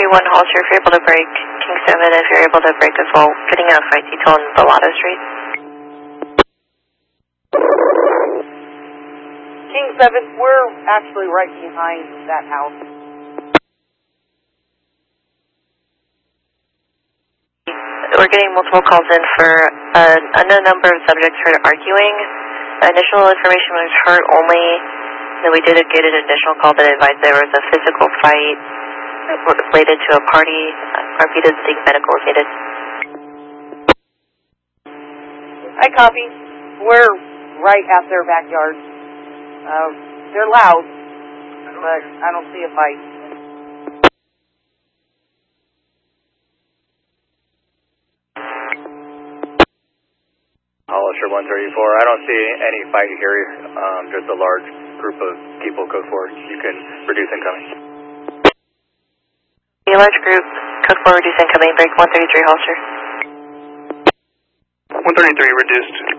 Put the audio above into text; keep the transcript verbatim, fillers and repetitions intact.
three one Holster, if you're able to break King seven, if you're able to break as well, getting a fight detail on Bellado Street. King seven, we're actually right behind that house. We're getting multiple calls in for an unknown number of subjects heard arguing. Initial information was heard only, then we did get an additional call that advised there was a physical fight related to a party. R P doesn't think medical is needed. I copy. We're right at their backyard. Uh, they're loud, but I don't see a fight. Hollister one thirty-four, I don't see any fight here, um, just a large group of people. Code four, you can reduce incoming. A large group, code four, reduce incoming, break one thirty-three Holster. one thirty-three, reduced.